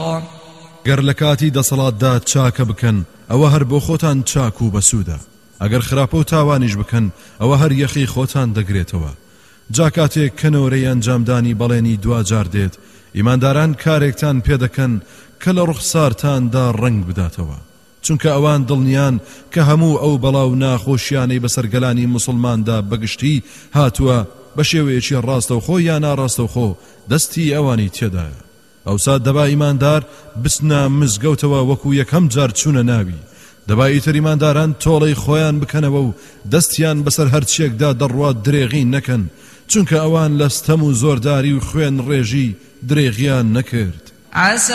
گەر لە کاتی دەسەڵاتدا چاکە بکەن ئەوە هەر بۆ خۆتان چاک و بەسوودە، ئەگەر خراپە و تاوانیش بکەن ئەوە هەر یەخی خۆتان دەگرێتەوە. جا کاتێک کەنەوەرەی ئەنجامدانی بەڵێنی دوجار دێت ئیمانداران کارێکتان پێدەکەن کە لە ڕوخسارتاندا ڕنگ بداتەوە، چونکە ئەوان دڵنیان کە هەموو ئەو بەڵاو ناخۆشیانەی بەسەرگەلانی مسلماندا بەگشتی هاتووە بە شێوەیەکی ڕاستەوخۆ یا ناڕاستەوخۆ دەستی ئەوانی تێدایە. ئەوسا دەبا ئیماندار بسنە مزگەوتەوە وەکو یەکەم جار چوونە ناوی، دەبا ئیتر ئیمانداران تۆڵەی خۆیان بکەنەوە و دەستیان بەسەر هەرچێکدا دەڕوات درێغی نەکەن، چونکە ئەوان لە ستەم و زۆرداری و خوێن ڕێژی درێغیان نەکرد.